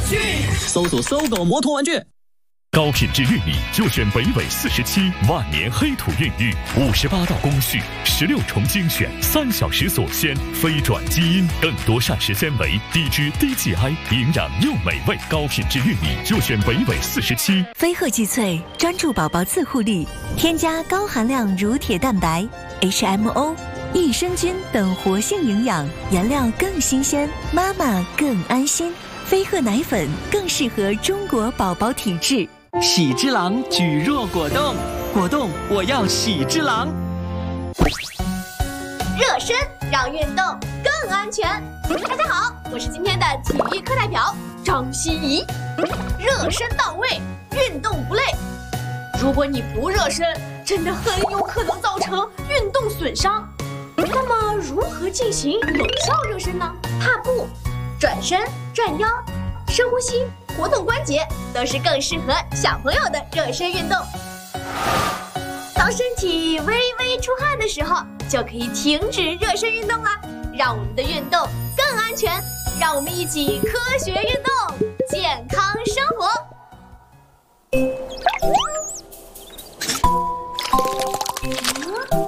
具， 搜索搜狗摩托玩具。 高品质玉米就选北纬47万年黑土孕育，58道工序，16重精选，3小时锁鲜，非转基因，更多膳食纤维，低脂低 GI， 营养又美味。高品质玉米就选北纬47。 飞鹤济萃专注宝宝自护力，添加高含量乳铁蛋白、HMO、益生菌等活性营养，原料更新鲜，妈妈更安心。飞鹤奶粉更适合中国宝宝体质。 喜之郎举弱果冻，果冻我要喜之郎。 热身让运动更安全。大家好，我是今天的体育课代表张希怡。热身到位，运动不累。如果你不热身，真的很有可能造成运动损伤。那么如何进行有效热身呢？踏步、转身、转腰、深呼吸、活动关节，都是更适合小朋友的热身运动。当身体微微出汗的时候，就可以停止热身运动啦，让我们的运动更安全。让我们一起科学运动，健康生活。